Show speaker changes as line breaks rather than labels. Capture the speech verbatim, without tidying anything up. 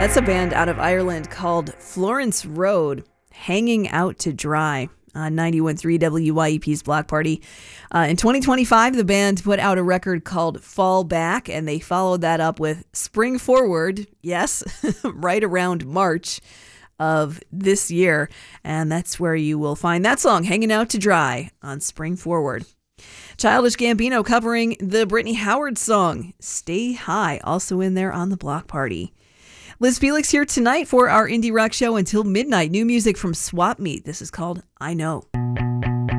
That's a band out of Ireland called Florence Road, Hanging Out to Dry on ninety-one point three W Y E P's Block Party. Uh, in twenty twenty-five, the band put out a record called Fall Back, and they followed that up with Spring Forward, yes, right around March of this year. And that's where you will find that song, Hanging Out to Dry, on Spring Forward. Childish Gambino covering the Brittany Howard song, Stay High, also in there on the Block Party. Liz Felix here tonight for our Indie Rock Show until midnight. New music from Swap Meet. This is called I Know.